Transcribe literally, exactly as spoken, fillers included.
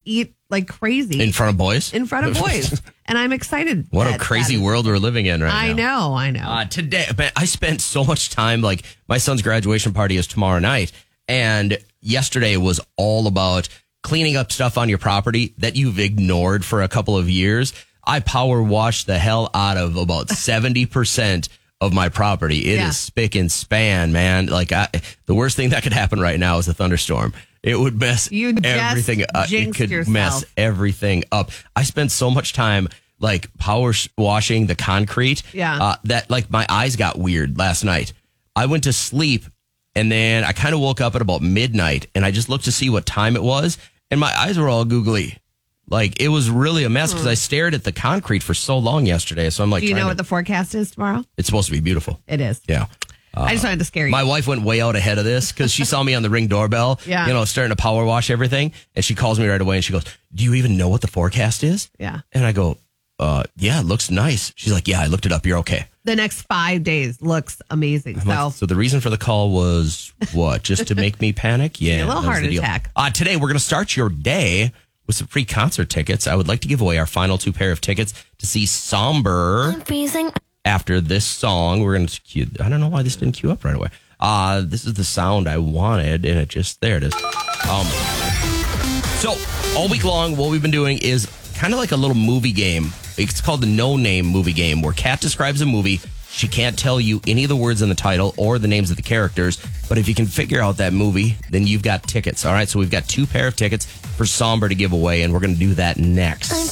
eat like crazy. In front of boys? In front of boys. And I'm excited. What a crazy is, world we're living in right I now. I know, I know. Uh, today, man, I spent so much time, like, my son's graduation party is tomorrow night. And yesterday was all about cleaning up stuff on your property that you've ignored for a couple of years. I power washed the hell out of about seventy percent of my property. It yeah. is spick and span, man. Like, I, the worst thing that could happen right now is a thunderstorm. It would mess you everything up. It could yourself. mess everything up. I spent so much time like power washing the concrete yeah. uh, that like my eyes got weird last night. I went to sleep and then I kind of woke up at about midnight and I just looked to see what time it was and my eyes were all googly. Like, it was really a mess because I stared at the concrete for so long yesterday. So I'm like, do you know to, what the forecast is tomorrow? It's supposed to be beautiful. It is. Yeah. Uh, I just wanted to scare you. My wife went way out ahead of this because she saw me on the Ring doorbell, yeah. you know, starting to power wash everything. And she calls me right away and she goes, do you even know what the forecast is? Yeah. And I go, uh, yeah, it looks nice. She's like, yeah, I looked it up. You're okay. The next five days looks amazing. So, Like, so the reason for the call was what? Just to make me panic? Yeah. a little heart attack. Uh, today, we're going to start your day with some free concert tickets. I would like to give away our final two pair of tickets to see Somber. I'm freezing. After this song, we're going to cue. I don't know why this didn't cue up right away. Uh, this is the sound I wanted, and it just, there it is. Um, so, all week long, what we've been doing is kind of like a little movie game. It's called the No Name Movie Game, where Kat describes a movie. She can't tell you any of the words in the title or the names of the characters, but if you can figure out that movie, then you've got tickets. All right, so we've got two pair of tickets for Somber to give away, and we're going to do that next.